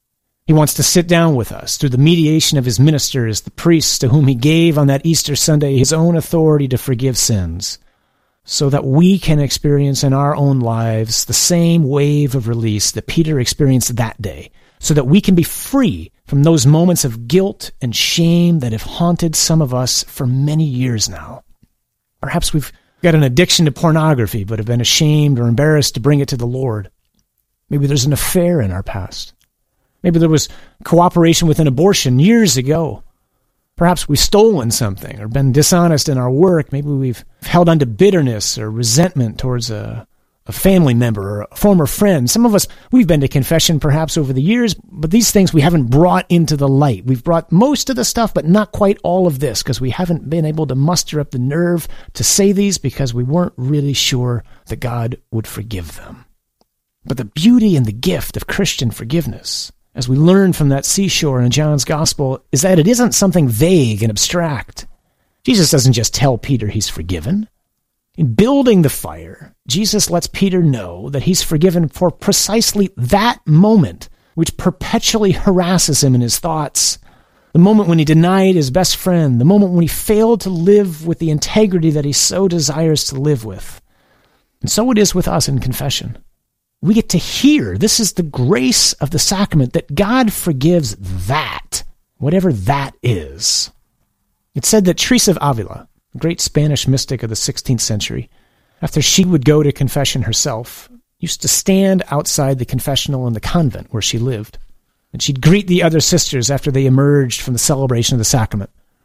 He wants to sit down with us through the mediation of his ministers, the priests to whom he gave on that Easter Sunday his own authority to forgive sins, so that we can experience in our own lives the same wave of release that Peter experienced that day, so that we can be free from those moments of guilt and shame that have haunted some of us for many years now. Perhaps we've got an addiction to pornography, but have been ashamed or embarrassed to bring it to the Lord. Maybe there's an affair in our past. Maybe there was cooperation with an abortion years ago. Perhaps we've stolen something or been dishonest in our work. Maybe we've held on to bitterness or resentment towards a, a family member or a former friend. Some of us, we've been to confession perhaps over the years, but these things we haven't brought into the light. We've brought most of the stuff, but not quite all of this, because we haven't been able to muster up the nerve to say these because we weren't really sure that God would forgive them. But the beauty and the gift of Christian forgiveness, as we learn from that seashore in John's Gospel, is that it isn't something vague and abstract. Jesus doesn't just tell Peter he's forgiven. In building the fire, Jesus lets Peter know that he's forgiven for precisely that moment, which perpetually harasses him in his thoughts. The moment when he denied his best friend, the moment when he failed to live with the integrity that he so desires to live with. And so it is with us in confession. We get to hear, this is the grace of the sacrament, that God forgives that, whatever that is. It's said that Teresa of Avila, a great Spanish mystic of the sixteenth century, after she would go to confession herself, used to stand outside the confessional in the convent where she lived. And she'd greet the other sisters after they emerged from the celebration of the sacrament.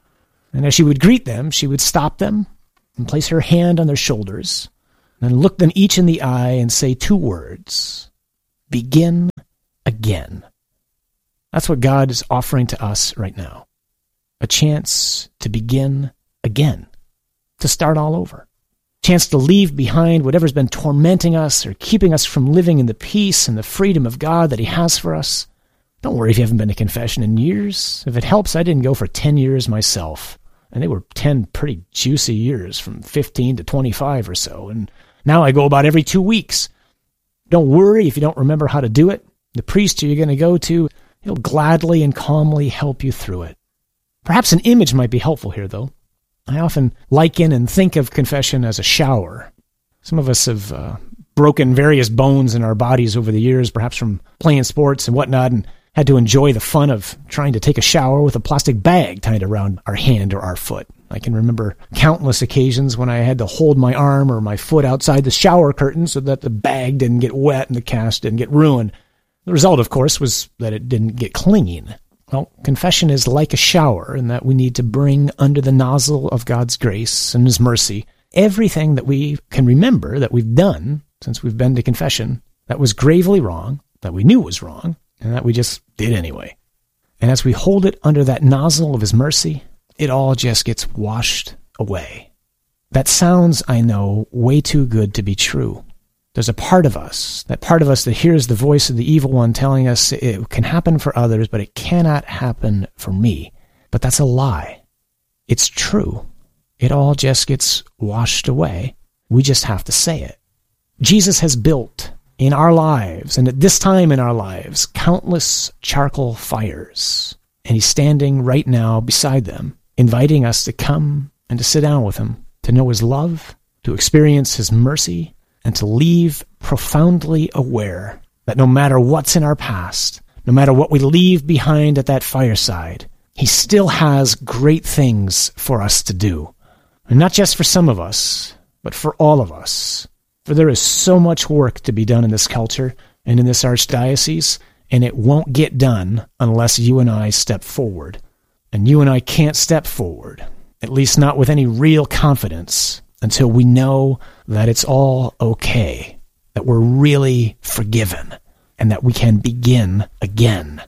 And as she would greet them, she would stop them and place her hand on their shoulders, and then look them each in the eye and say two words: begin again. That's what God is offering to us right now. A chance to begin again, to start all over. A chance to leave behind whatever's been tormenting us or keeping us from living in the peace and the freedom of God that He has for us. Don't worry if you haven't been to confession in years. If it helps, I didn't go for ten years myself. And they were ten pretty juicy years, from fifteen to twenty-five or so. And now I go about every two weeks. Don't worry if you don't remember how to do it. The priest who you're going to go to, he'll gladly and calmly help you through it. Perhaps an image might be helpful here, though. I often liken and think of confession as a shower. Some of us have uh, broken various bones in our bodies over the years, perhaps from playing sports and whatnot, and had to enjoy the fun of trying to take a shower with a plastic bag tied around our hand or our foot. I can remember countless occasions when I had to hold my arm or my foot outside the shower curtain so that the bag didn't get wet and the cast didn't get ruined. The result, of course, was that it didn't get clinging. Well, confession is like a shower in that we need to bring under the nozzle of God's grace and His mercy everything that we can remember that we've done since we've been to confession that was gravely wrong, that we knew was wrong, and that we just did anyway. And as we hold it under that nozzle of His mercy, it all just gets washed away. That sounds, I know, way too good to be true. There's a part of us, that part of us that hears the voice of the evil one telling us it can happen for others, but it cannot happen for me. But that's a lie. It's true. It all just gets washed away. We just have to say it. Jesus has built in our lives, and at this time in our lives, countless charcoal fires. And He's standing right now beside them, inviting us to come and to sit down with Him, to know His love, to experience His mercy, and to leave profoundly aware that no matter what's in our past, no matter what we leave behind at that fireside, He still has great things for us to do. And not just for some of us, but for all of us. For there is so much work to be done in this culture and in this archdiocese, and it won't get done unless you and I step forward. And you and I can't step forward, at least not with any real confidence, until we know that it's all okay, that we're really forgiven, and that we can begin again.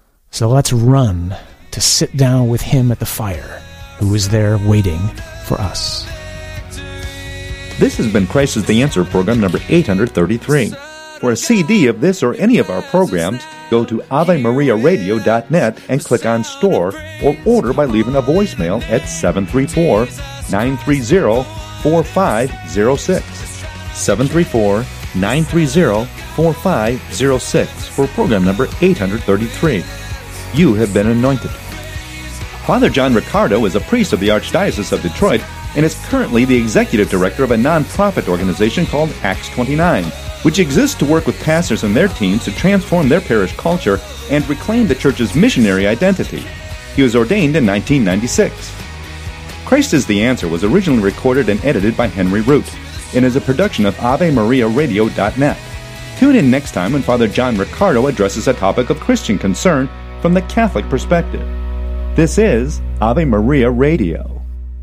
So let's run to sit down with Him at the fire, who is there waiting for us. This has been Christ is the Answer, program number eight hundred thirty-three. For a C D of this or any of our programs, go to ave maria radio dot net and click on Store, or order by leaving a voicemail at seven three four, nine three zero, four five zero six. seven three four, nine three zero, four five zero six for program number eight hundred thirty-three. You have been anointed. Father John Riccardo is a priest of the Archdiocese of Detroit and is currently the executive director of a non-profit organization called Acts twenty-nine, which exists to work with pastors and their teams to transform their parish culture and reclaim the church's missionary identity. He was ordained in nineteen ninety-six. Christ is the Answer was originally recorded and edited by Henry Root and is a production of ave maria radio dot net. Tune in next time when Father John Riccardo addresses a topic of Christian concern from the Catholic perspective. This is Ave Maria Radio.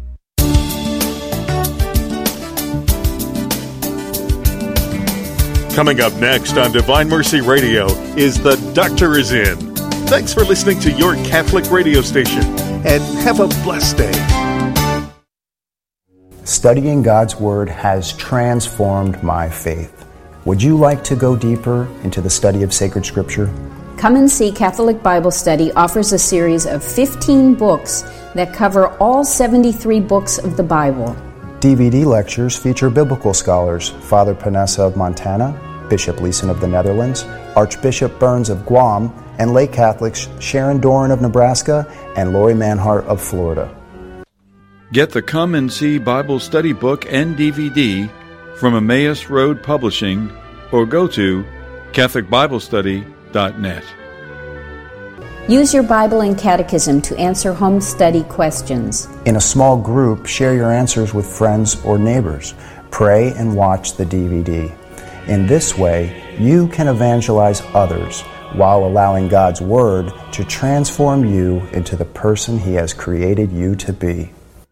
Coming up next on Divine Mercy Radio is The Doctor Is In. Thanks for listening to your Catholic radio station, and have a blessed day. Studying God's Word has transformed my faith. Would you like to go deeper into the study of sacred Scripture? Come and See Catholic Bible Study offers a series of fifteen books that cover all seventy-three books of the Bible. D V D lectures feature biblical scholars Father Panessa of Montana, Bishop Leeson of the Netherlands, Archbishop Burns of Guam, and lay Catholics Sharon Doran of Nebraska and Lori Manhart of Florida. Get the Come and See Bible Study book and D V D from Emmaus Road Publishing or go to catholic bible study dot net. Use your Bible and Catechism to answer home study questions. In a small group, share your answers with friends or neighbors. Pray and watch the D V D. In this way, you can evangelize others while allowing God's Word to transform you into the person He has created you to be.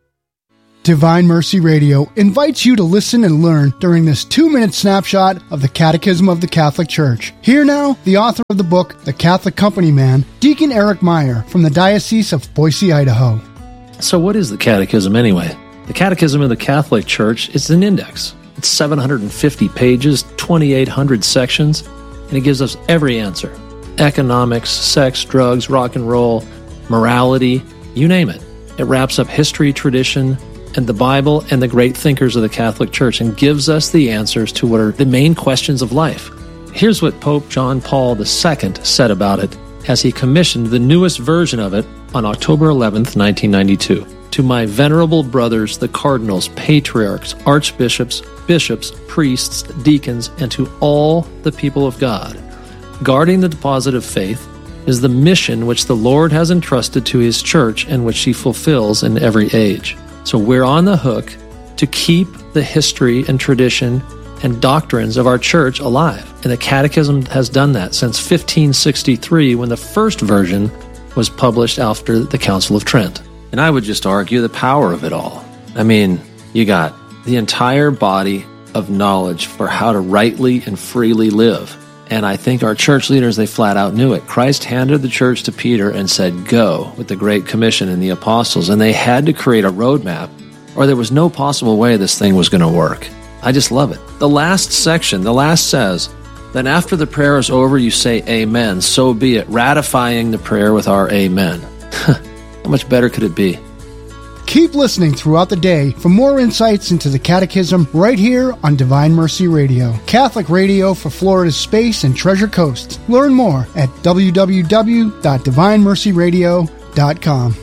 Divine Mercy Radio invites you to listen and learn during this two-minute snapshot of the Catechism of the Catholic Church. Here now, the author of the book, The Catholic Company Man, Deacon Eric Meyer from the Diocese of Boise, Idaho. So what is the Catechism anyway? The Catechism of the Catholic Church is an index. It's seven hundred fifty pages, twenty-eight hundred sections, and it gives us every answer. Economics, sex, drugs, rock and roll, morality, you name it. It wraps up history, tradition, and the Bible and the great thinkers of the Catholic Church and gives us the answers to what are the main questions of life. Here's what Pope John Paul the Second said about it as he commissioned the newest version of it on October eleventh, nineteen ninety-two. To my venerable brothers, the cardinals, patriarchs, archbishops, bishops, priests, deacons, and to all the people of God, guarding the deposit of faith is the mission which the Lord has entrusted to His Church and which He fulfills in every age. So we're on the hook to keep the history and tradition and doctrines of our Church alive. And the Catechism has done that since fifteen sixty-three, when the first version was published after the Council of Trent. And I would just argue the power of it all. I mean, you got the entire body of knowledge for how to rightly and freely live. And I think our church leaders, they flat out knew it. Christ handed the church to Peter and said, go, with the Great Commission and the apostles. And they had to create a roadmap, or there was no possible way this thing was going to work. I just love it. The last section, the last says, then after the prayer is over, you say amen, so be it, ratifying the prayer with our amen. How much better could it be? Keep listening throughout the day for more insights into the Catechism right here on Divine Mercy Radio, Catholic radio for Florida's Space and Treasure Coast. Learn more at w w w dot divine mercy radio dot com.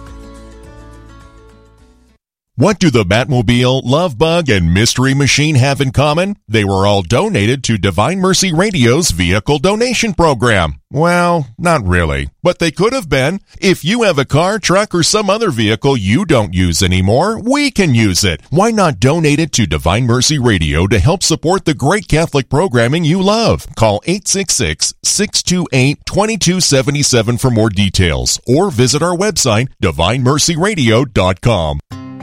What do the Batmobile, Love Bug, and Mystery Machine have in common? They were all donated to Divine Mercy Radio's vehicle donation program. Well, not really, but they could have been. If you have a car, truck, or some other vehicle you don't use anymore, we can use it. Why not donate it to Divine Mercy Radio to help support the great Catholic programming you love? Call eight six six, six two eight, two two seven seven for more details, or visit our website, divine mercy radio dot com.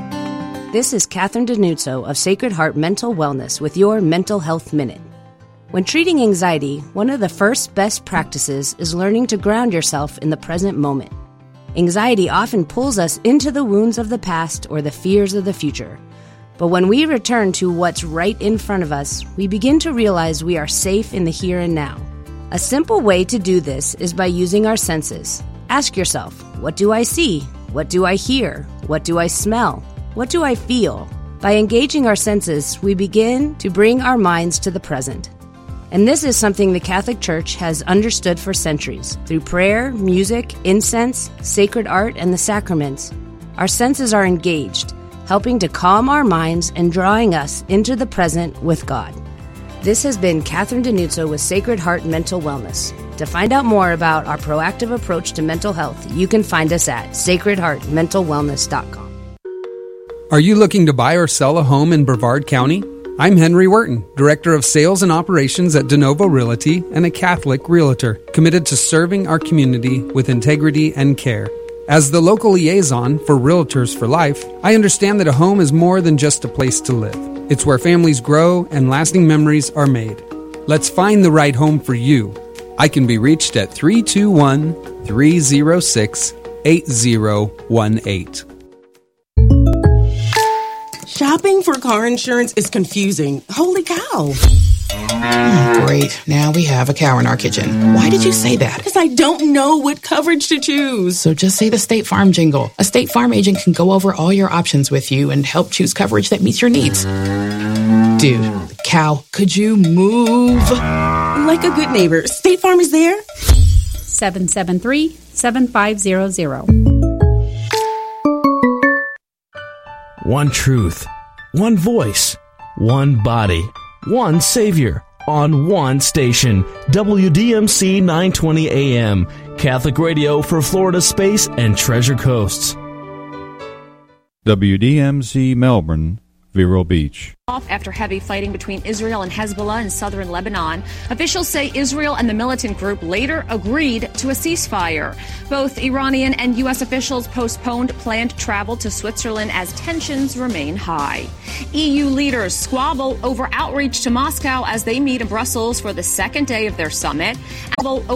This is Catherine Denuzzo of Sacred Heart Mental Wellness with your Mental Health Minute. When treating anxiety, one of the first best practices is learning to ground yourself in the present moment. Anxiety often pulls us into the wounds of the past or the fears of the future. But when we return to what's right in front of us, we begin to realize we are safe in the here and now. A simple way to do this is by using our senses. Ask yourself, what do I see? What do I hear? What do I smell? What do I feel? By engaging our senses, we begin to bring our minds to the present. And this is something the Catholic Church has understood for centuries. Through prayer, music, incense, sacred art, and the sacraments, our senses are engaged, helping to calm our minds and drawing us into the present with God. This has been Catherine Denuzzo with Sacred Heart Mental Wellness. To find out more about our proactive approach to mental health, you can find us at sacred heart mental wellness dot com. Are you looking to buy or sell a home in Brevard County? I'm Henry Wharton, Director of Sales and Operations at DeNovo Realty and a Catholic Realtor, committed to serving our community with integrity and care. As the local liaison for Realtors for Life, I understand that a home is more than just a place to live. It's where families grow and lasting memories are made. Let's find the right home for you. I can be reached at three two one, three zero six, eight zero one eight. Shopping for car insurance is confusing. Holy cow. Oh, great. Now we have a cow in our kitchen. Why did you say that? Because I don't know what coverage to choose. So just say the State Farm jingle. A State Farm agent can go over all your options with you and help choose coverage that meets your needs. Dude, cow, could you move? Like a good neighbor, State Farm is there. seven seven three, seven five zero zero. One truth, one voice, one body, one Savior, on one station, W D M C nine twenty A M, Catholic radio for Florida Space and Treasure Coasts. W D M C Melbourne Vero Beach. After heavy fighting between Israel and Hezbollah in southern Lebanon, officials say Israel and the militant group later agreed to a ceasefire. Both Iranian and U S officials postponed planned travel to Switzerland as tensions remain high. E U leaders squabble over outreach to Moscow as they meet in Brussels for the second day of their summit.